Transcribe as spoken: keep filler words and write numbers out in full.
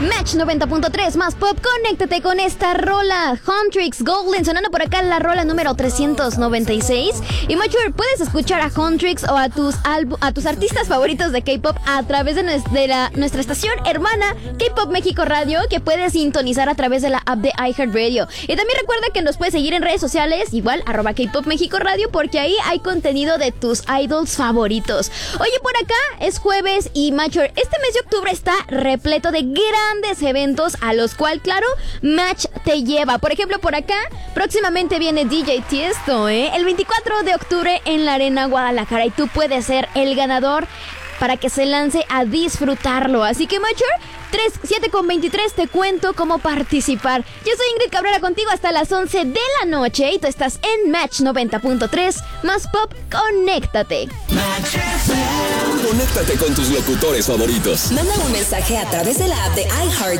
Match noventa punto tres más pop, conéctate con esta rola. Huntrix Golden sonando por acá, la rola número trescientos noventa y seis. Y Mature, puedes escuchar a Huntrix o a tus albu- a tus artistas favoritos de K-pop a través de, nues- de la, nuestra estación hermana K-Pop México Radio, que puedes sintonizar a través de la app de iHeartRadio. Y también recuerda que nos puedes seguir en redes sociales, igual arroba K-Pop México Radio, porque ahí hay contenido de tus idols favoritos. Oye, por acá es jueves y Mature, este mes de octubre está repleto de grandes eventos a los cuales, claro, Match te lleva. Por ejemplo, por acá próximamente viene D J Tiesto, ¿eh? El veinticuatro de octubre en la Arena Guadalajara, y tú puedes ser el ganador para que se lance a disfrutarlo. Así que, Mature, siete con veintitrés, te cuento cómo participar. Yo soy Ingrid Cabrera, contigo hasta las once de la noche, y tú estás en Match noventa punto tres más pop, conéctate. Conéctate con tus locutores favoritos. Manda un mensaje a través de la app de iHeart